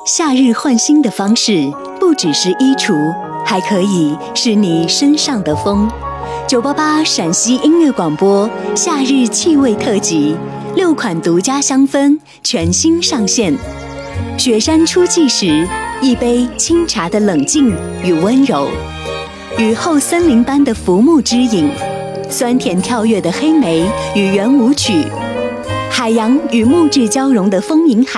夏日换新的方式不只是衣橱，还可以是你身上的风。988陕西音乐广播夏日气味特辑，6款独家香氛全新上线。雪山初霁时，一杯清茶的冷静与温柔；雨后森林般的浮木之影，酸甜跳跃的黑莓与圆舞曲，海洋与木质交融的丰盈海。